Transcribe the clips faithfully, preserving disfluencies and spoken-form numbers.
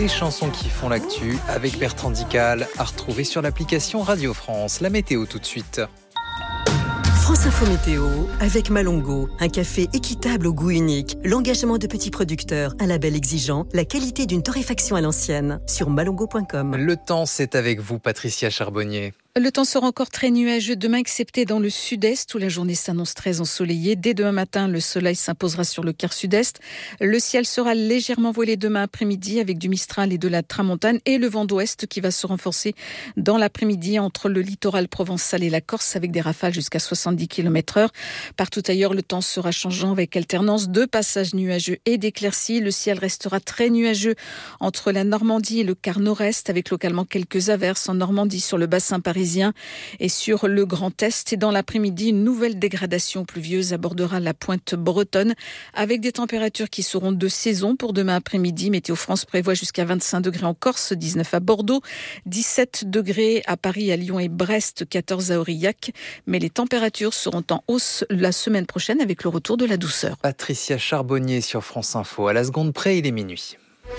ces chansons qui font l'actu avec Bertrand Dical, à retrouver sur l'application Radio France. La météo tout de suite. France Info Météo avec Malongo, un café équitable au goût unique, l'engagement de petits producteurs, un label exigeant, la qualité d'une torréfaction à l'ancienne, sur malongo point com. Le temps, c'est avec vous, Patricia Charbonnier. Le temps sera encore très nuageux demain, excepté dans le sud-est où la journée s'annonce très ensoleillée. Dès demain matin, le soleil s'imposera sur le quart sud-est. Le ciel sera légèrement voilé demain après-midi avec du mistral et de la tramontane et le vent d'ouest qui va se renforcer dans l'après-midi entre le littoral provençal et la Corse avec des rafales jusqu'à soixante-dix kilomètres heure. Partout ailleurs, le temps sera changeant avec alternance de passages nuageux et d'éclaircies. Le ciel restera très nuageux entre la Normandie et le quart nord-est avec localement quelques averses en Normandie sur le bassin parisien et sur le Grand Est. Et dans l'après-midi, une nouvelle dégradation pluvieuse abordera la pointe bretonne avec des températures qui seront de saison pour demain après-midi. Météo France prévoit jusqu'à vingt-cinq degrés en Corse, dix-neuf à Bordeaux, dix-sept degrés à Paris, à Lyon et Brest, quatorze à Aurillac. Mais les températures seront en hausse la semaine prochaine avec le retour de la douceur. Patricia Charbonnier sur France Info. À la seconde près, il est minuit.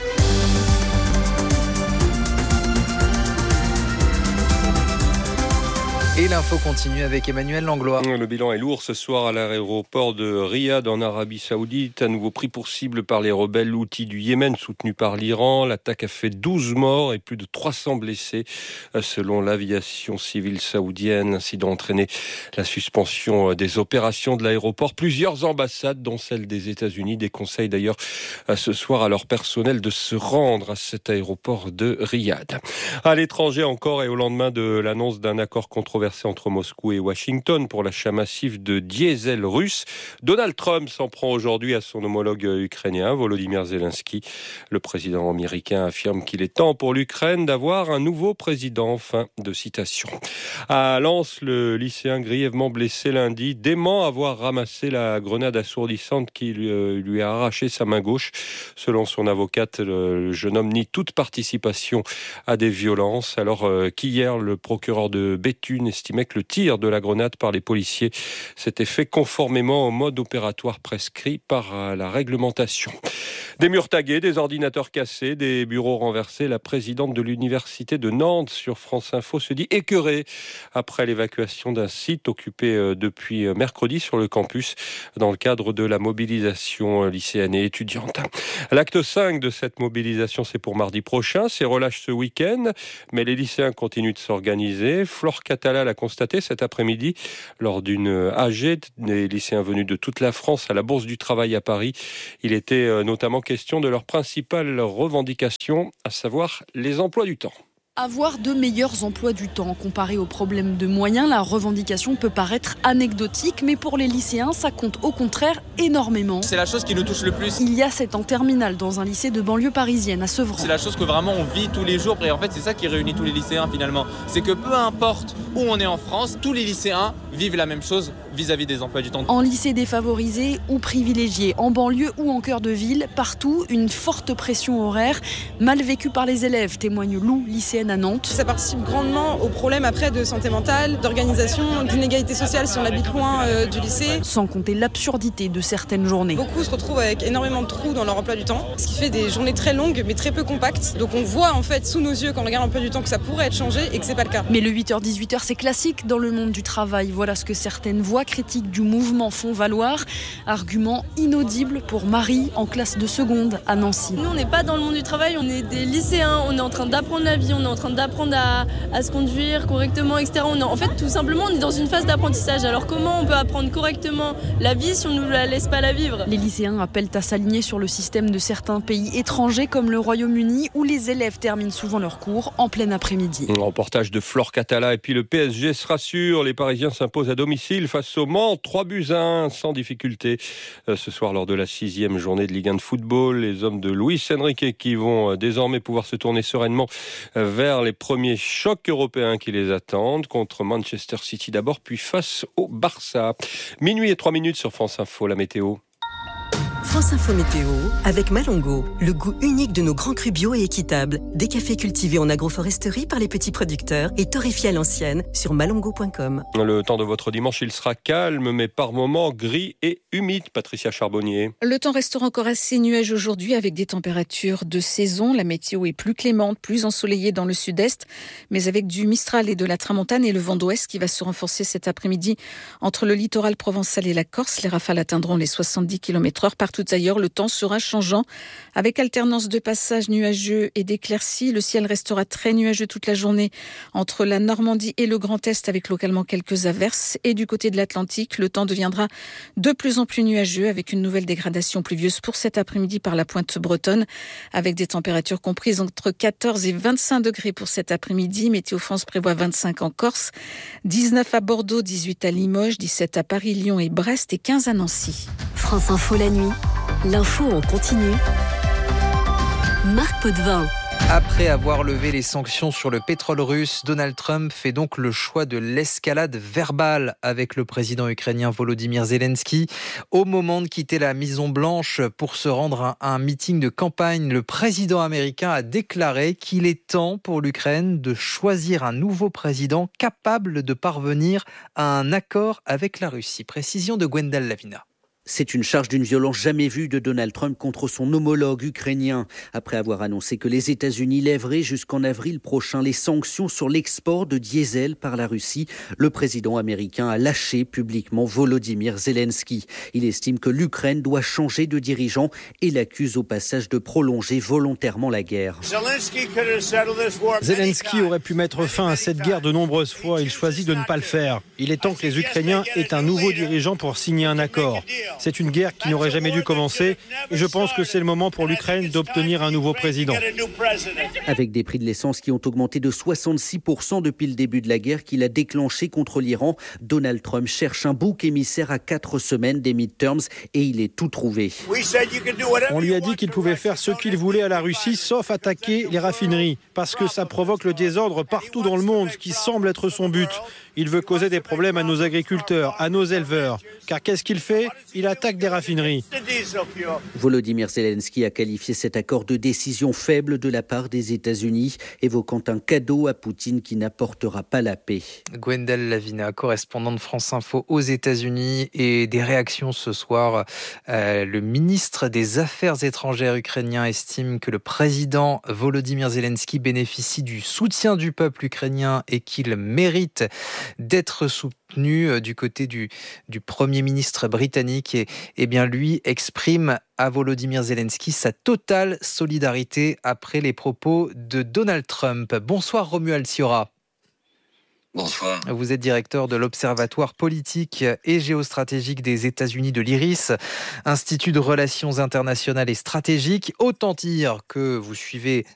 Et l'info continue avec Emmanuel Langlois. Le bilan est lourd ce soir à l'aéroport de Riyad en Arabie Saoudite. À nouveau pris pour cible par les rebelles houthis du Yémen soutenus par l'Iran. L'attaque a fait douze morts et plus de trois cents blessés selon l'aviation civile saoudienne. Incident entraîné la suspension des opérations de l'aéroport. Plusieurs ambassades, dont celle des États-Unis, déconseillent d'ailleurs ce soir à leur personnel de se rendre à cet aéroport de Riyad. À l'étranger encore et au lendemain de l'annonce d'un accord controversé entre Moscou et Washington pour l'achat massif de diesel russe, Donald Trump s'en prend aujourd'hui à son homologue ukrainien, Volodymyr Zelensky. Le président américain affirme qu'il est temps pour l'Ukraine d'avoir un nouveau président. Fin de citation. À Lens, le lycéen grièvement blessé lundi dément avoir ramassé la grenade assourdissante qui lui a arraché sa main gauche. Selon son avocate, le jeune homme nie toute participation à des violences, alors qu'hier, le procureur de Béthune estimait que le tir de la grenade par les policiers s'était fait conformément au mode opératoire prescrit par la réglementation. Des murs tagués, des ordinateurs cassés, des bureaux renversés. La présidente de l'université de Nantes sur France Info se dit écœurée après l'évacuation d'un site occupé depuis mercredi sur le campus dans le cadre de la mobilisation lycéenne et étudiante. L'acte cinq de cette mobilisation, c'est pour mardi prochain. C'est relâche ce week-end, mais les lycéens continuent de s'organiser. Flore Catala l'a constaté cet après-midi lors d'une A G des lycéens venus de toute la France à la Bourse du Travail à Paris. Il était notamment question de leur principale revendication, à savoir les emplois du temps. Avoir de meilleurs emplois du temps. Comparé aux problèmes de moyens, la revendication peut paraître anecdotique, mais pour les lycéens, ça compte au contraire énormément. C'est la chose qui nous touche le plus. Il y a sept ans terminale dans un lycée de banlieue parisienne à Sevran. C'est la chose que vraiment on vit tous les jours et en fait c'est ça qui réunit tous les lycéens finalement. C'est que peu importe où on est en France, tous les lycéens vivent la même chose vis-à-vis des emplois du temps. En lycée défavorisé ou privilégié, en banlieue ou en cœur de ville, partout, une forte pression horaire, mal vécue par les élèves, témoigne Lou, lycéenne à Nantes. Ça participe grandement aux problèmes après de santé mentale, d'organisation, d'inégalité sociale si on habite loin euh, du lycée. Sans compter l'absurdité de certaines journées. Beaucoup se retrouvent avec énormément de trous dans leur emploi du temps, ce qui fait des journées très longues mais très peu compactes. Donc on voit en fait sous nos yeux quand on regarde l'emploi du temps que ça pourrait être changé et que c'est pas le cas. Mais le huit heures dix-huit heures c'est classique dans le monde du travail. Voilà ce que certaines voix critiques du mouvement font valoir. Argument inaudible pour Marie en classe de seconde à Nancy. Nous on n'est pas dans le monde du travail, on est des lycéens, on est en train d'apprendre la vie, on est en train d'apprendre à, à se conduire correctement, et cetera. On est, en fait, tout simplement, on est dans une phase d'apprentissage. Alors comment on peut apprendre correctement la vie si on ne nous la laisse pas la vivre ? Les lycéens appellent à s'aligner sur le système de certains pays étrangers comme le Royaume-Uni où les élèves terminent souvent leurs cours en plein après-midi. Un reportage de Flore Catala et puis le P S G se rassure. Les Parisiens s'imposent à domicile face au Mans, trois buts à un sans difficulté. Ce soir, lors de la sixième journée de Ligue un de football, les hommes de Luis Enrique qui vont désormais pouvoir se tourner sereinement vers les premiers chocs européens qui les attendent, contre Manchester City d'abord, puis face au Barça. Minuit et trois minutes sur France Info, la météo. France Info Météo avec Malongo, le goût unique de nos grands crus bio et équitables. Des cafés cultivés en agroforesterie par les petits producteurs et torréfiés à l'ancienne sur malongo point com. Le temps de votre dimanche, il sera calme, mais par moments gris et humide. Patricia Charbonnier. Le temps restera encore assez nuageux aujourd'hui avec des températures de saison. La météo est plus clémente, plus ensoleillée dans le sud-est, mais avec du Mistral et de la Tramontane et le vent d'ouest qui va se renforcer cet après-midi entre le littoral provençal et la Corse. Les rafales atteindront les soixante-dix kilomètres heure. Partout ailleurs, le temps sera changeant avec alternance de passages nuageux et d'éclaircies. Le ciel restera très nuageux toute la journée entre la Normandie et le Grand Est avec localement quelques averses. Et du côté de l'Atlantique, le temps deviendra de plus en plus nuageux avec une nouvelle dégradation pluvieuse pour cet après-midi par la pointe bretonne avec des températures comprises entre quatorze et vingt-cinq degrés pour cet après-midi. Météo France prévoit vingt-cinq en Corse, dix-neuf à Bordeaux, dix-huit à Limoges, dix-sept à Paris, Lyon et Brest et quinze à Nancy. France Info la nuit. L'info en continu. Marc Potvin. Après avoir levé les sanctions sur le pétrole russe, Donald Trump fait donc le choix de l'escalade verbale avec le président ukrainien Volodymyr Zelensky. Au moment de quitter la Maison-Blanche pour se rendre à un meeting de campagne, le président américain a déclaré qu'il est temps pour l'Ukraine de choisir un nouveau président capable de parvenir à un accord avec la Russie. Précision de Gwendal Lavina. C'est une charge d'une violence jamais vue de Donald Trump contre son homologue ukrainien. Après avoir annoncé que les États-Unis lèveraient jusqu'en avril prochain les sanctions sur l'export de diesel par la Russie, le président américain a lâché publiquement Volodymyr Zelensky. Il estime que l'Ukraine doit changer de dirigeant et l'accuse au passage de prolonger volontairement la guerre. Zelensky aurait pu mettre fin à cette guerre de nombreuses fois. Il choisit de ne pas le faire. Il est temps que les Ukrainiens aient un nouveau dirigeant pour signer un accord. C'est une guerre qui n'aurait jamais dû commencer et je pense que c'est le moment pour l'Ukraine d'obtenir un nouveau président. Avec des prix de l'essence qui ont augmenté de soixante-six pour cent depuis le début de la guerre qu'il a déclenchée contre l'Iran, Donald Trump cherche un bouc émissaire à quatre semaines des midterms et il est tout trouvé. On lui a dit qu'il pouvait faire ce qu'il voulait à la Russie sauf attaquer les raffineries parce que ça provoque le désordre partout dans le monde, ce qui semble être son but. Il veut causer des problèmes à nos agriculteurs, à nos éleveurs. Car qu'est-ce qu'il fait ? Il attaque des raffineries. Volodymyr Zelensky a qualifié cet accord de décision faible de la part des États-Unis, évoquant un cadeau à Poutine qui n'apportera pas la paix. Gwendal Lavina, correspondante de France Info aux États-Unis, et des réactions ce soir. Euh, le ministre des Affaires étrangères ukrainien estime que le président Volodymyr Zelensky bénéficie du soutien du peuple ukrainien et qu'il mérite d'être soutenu. Du côté du, du Premier ministre britannique, et, et bien lui exprime à Volodymyr Zelensky sa totale solidarité après les propos de Donald Trump. Bonsoir Romuald Siora. Bonsoir. Vous êtes directeur de l'Observatoire politique et géostratégique des États-Unis de l'I R I S, Institut de relations internationales et stratégiques. Autant dire que vous suivez